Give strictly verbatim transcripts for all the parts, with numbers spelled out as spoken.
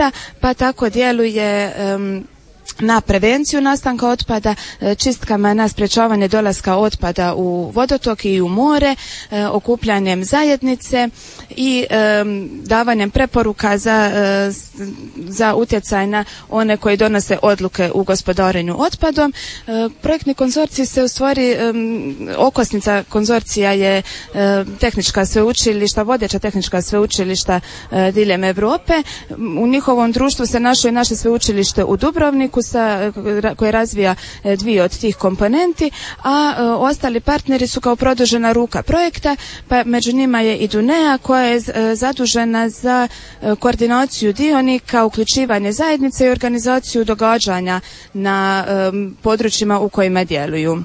pa tako djeluje um, na prevenciju nastanka otpada, čistkama na sprječavanje dolaska otpada u vodotoke i u more, okupljanjem zajednice i davanjem preporuka za, za utjecaj na one koji donose odluke u gospodarenju otpadom. Projektni konzorcij se u stvari, okosnica konzorcija je tehnička sveučilišta, vodeća tehnička sveučilišta diljem Europe. U njihovom društvu se našlo i naše sveučilište u Dubrovniku sa, koje razvija dvije od tih komponenti, a e, ostali partneri su kao produžena ruka projekta, pa među njima je i Dunea koja je e, zadužena za e, koordinaciju dionika, uključivanje zajednice i organizaciju događanja na e, područjima u kojima djeluju.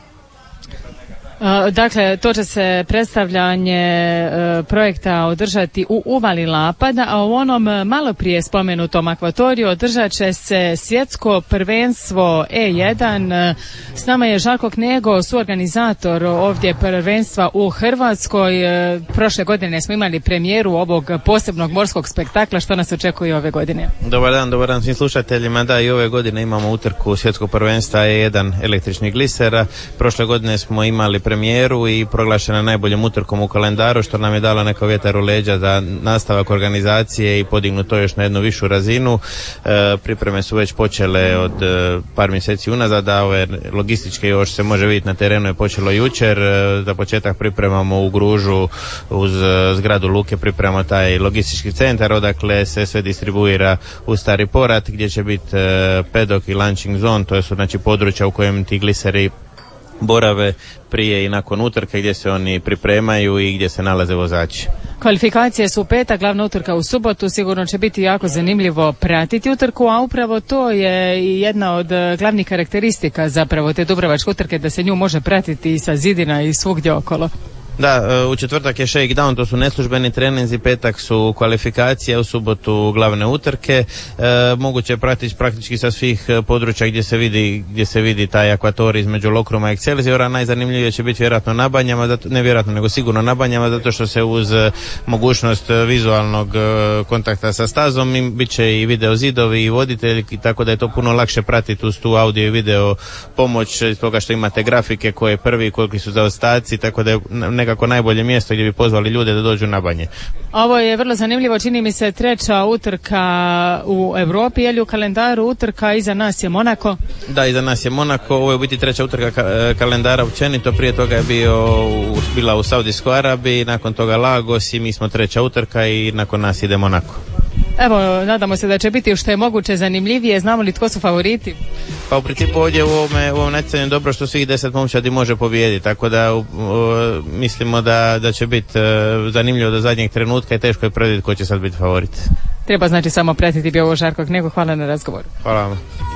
Dakle, to će se predstavljanje e, projekta održati u Uvali Lapada, a u onom malo prije spomenutom akvatoriju održat će se svjetsko prvenstvo E jedan. S nama je Žarko Knego, suorganizator ovdje prvenstva u Hrvatskoj. E, prošle godine smo imali premijeru ovog posebnog morskog spektakla. Što nas očekuje ove godine? Dobar dan, dobar dan svim slušateljima. Da, i ove godine imamo utrku svjetskog prvenstva E jedan električnih glisera. Prošle godine smo imali premijeru i proglašena najboljom utrkom u kalendaru, što nam je dalo neko vjetar u leđa za nastavak organizacije i podignu to još na jednu višu razinu. E, pripreme su već počele od e, par mjeseci unazad, a ove logističke još se može vidjeti na terenu je počelo jučer. E, za početak pripremamo u Gružu uz e, zgradu luke, pripremamo taj logistički centar odakle se sve distribuira u Stari Porat gdje će biti e, pedok i launching zone, to su znači područja u kojem ti gliseri borave prije i nakon utrke gdje se oni pripremaju i gdje se nalaze vozači. Kvalifikacije su petak, glavna utrka u subotu, sigurno će biti jako zanimljivo pratiti utrku, a upravo to je i jedna od glavnih karakteristika zapravo te dubrovačke utrke, da se nju može pratiti i sa zidina i svugdje okolo. Da, u četvrtak je shakedown, to su neslužbeni treninzi, petak su kvalifikacije, u subotu glavne utrke. E, moguće je pratiti praktički sa svih područja gdje se vidi, gdje se vidi taj akvatorij između Lokruma i Excelsiora. Najzanimljivije će biti vjerojatno na Banjama, zato, ne vjerojatno nego sigurno na Banjama, zato što se uz mogućnost vizualnog kontakta sa stazom im bit će i video zidovi i voditelji, tako da je to puno lakše pratiti uz tu audio i video pomoć, iz toga što imate grafike koje je prvi, koliki su zaostaci, tako da je nekako najbolje mjesto gdje bi pozvali ljude da dođu na Banje. Ovo je vrlo zanimljivo, čini mi se treća utrka u Europi, je li u kalendaru utrka, iza nas je Monako? Da, iza nas je Monako, ovo je u biti treća utrka ka- kalendara općenito, prije toga je bio u, bila u Saudijskoj Arabiji, nakon toga Lagos i mi smo treća utrka i nakon nas ide Monako. Evo, nadamo se da će biti što je moguće zanimljivije. Znamo li tko su favoriti? Pa u principu ovdje u ovome, u ovom natjecanju dobro što svih deset momčadi može pobijediti, tako da u, u, mislimo da, da će biti uh, zanimljivo do zadnjeg trenutka i teško je predvidjeti ko će sad biti favorit. Treba znači samo pratiti. Bio ovo Žarko Knego, hvala na razgovoru. Hvala vam.